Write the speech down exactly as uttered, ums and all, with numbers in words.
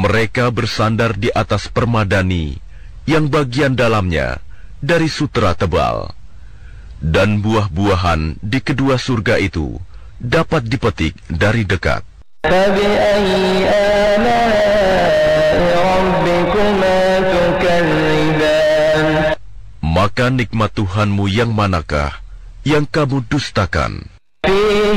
Mereka bersandar di atas permadani yang bagian dalamnya dari sutera tebal, dan buah-buahan di kedua surga itu dapat dipetik dari dekat. Maka nikmat Tuhanmu yang manakah yang kamu dustakan?